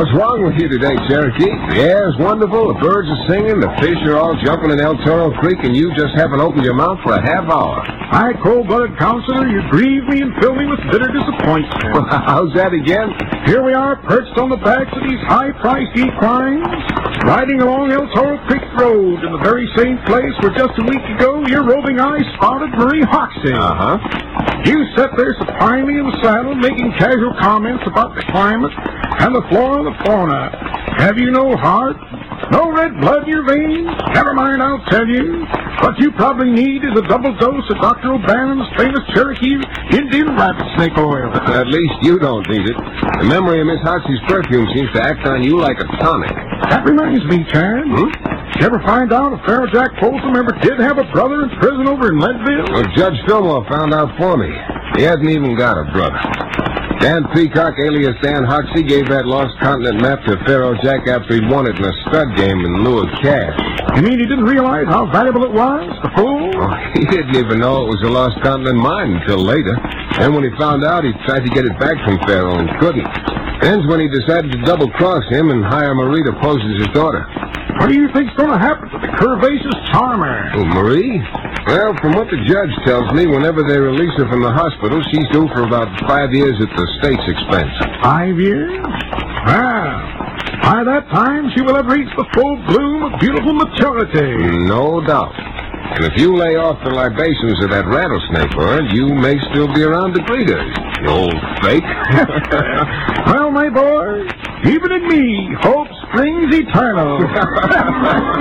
What's wrong with you today, Cherokee? The air's wonderful, the birds are singing, the fish are all jumping in El Toro Creek, and you just haven't opened your mouth for a half hour. Hi, cold-blooded counselor, you grieve me and fill me with bitter disappointment. How's that again? Here we are, perched on the backs of these high-priced equines, riding along El Toro Creek Road in the very same place where just a week ago your roving eye spotted Marie Hoxie. Uh-huh. You sat there supinely in the saddle, making casual comments about the climate and the flora and the fauna. Have you no heart? No red blood in your veins? Never mind, I'll tell you. What you probably need is a double dose of Dr. O'Bannon's famous Cherokee Indian rabbit snake oil. At least you don't need it. The memory of Miss Hoxie's perfume seems to act on you like a tonic. That reminds me, Chad. Did you ever find out if Pharaoh Jack Folsom ever did have a brother in prison over in Leadville? Well, Judge Fillmore found out for me. He hasn't even got a brother. Dan Peacock, alias Dan Hoxie, gave that lost continent map to Pharaoh Jack after he won it in a stud game in lieu of cash. You mean he didn't realize how valuable it was, the fool? Oh, he didn't even know it was a lost continent mine until later. Then when he found out, he tried to get it back from Pharaoh and couldn't. Then's when he decided to double-cross him and hire Marie to pose as his daughter. What do you think's going to happen to the curvaceous charmer? Oh, Marie? Well, from what the judge tells me, whenever they release her from the hospital, she's due for about 5 years at the state's expense. 5 years? Well, by that time, she will have reached the full bloom of beautiful maturity. No doubt. And if you lay off the libations of that rattlesnake bird, you may still be around to greet her, you old fake. Well, my boy, even in me, hope springs eternal.